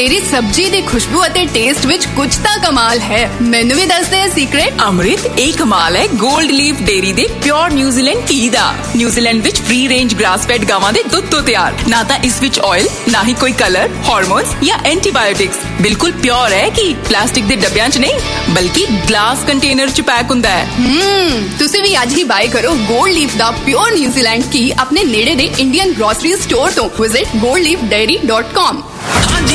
ਤੇਰੀ ਸਬਜ਼ੀ ਦੀ ਖੁਸ਼ਬੂ ਅਤੇ ਟੇਸਟ ਵਿੱਚ ਕੁਝ ਤਾਂ ਕਮਾਲ ਹੈ। ਮੈਨੂੰ ਵੀ ਦੱਸ ਦੇ ਸੀਕ੍ਰੇਟ। ਅੰਮ੍ਰਿਤ, ਇਹ ਕਮਾਲ ਹੈ ਗੋਲਡ ਲੀਫ ਡੇਅਰੀ ਦੇ ਪਿਓਰ ਨਿਊਜ਼ੀਲੈਂਡ ਘੀ ਦਾ। ਨਿਊਜ਼ੀਲੈਂਡ ਵਿੱਚ ਫ੍ਰੀ ਰੇਂਜ ਗ੍ਰਾਸ ਫੈਡ ਗਾਵਾਂ ਦੇ ਦੁੱਧ ਤੋਂ ਤਿਆਰ। ਨਾ ਤਾਂ ਇਸ ਵਿੱਚ ਆਇਲ, ਨਾ ਹੀ ਕੋਈ ਕਲਰ, ਹਾਰਮੋਨਸ ਜਾਂ ਐਂਟੀਬਾਇਓਟਿਕਸ। ਬਿਲਕੁਲ ਪਿਓਰ ਹੈ ਕਿ ਪਲਾਸਟਿਕ ਦੇ ਡੱਬਿਆਂ 'ਚ ਨਹੀਂ, ਬਲਕਿ ਗਲਾਸ ਕੰਟੇਨਰ 'ਚ ਪੈਕ ਹੁੰਦਾ ਹੈ। ਤੁਸੀਂ ਵੀ ਅੱਜ ਹੀ ਬਾਏ ਕਰੋ ਗੋਲਡ ਲੀਫ ਦਾ ਪਿਓਰ ਨਿਊਜ਼ੀਲੈਂਡ ਘੀ ਆਪਣੇ ਨੇੜੇ ਦੇ ਇੰਡੀਅਨ ਗ੍ਰੋਸਰੀ ਸਟੋਰ ਤੋਂ। Visit goldleafdairy.com।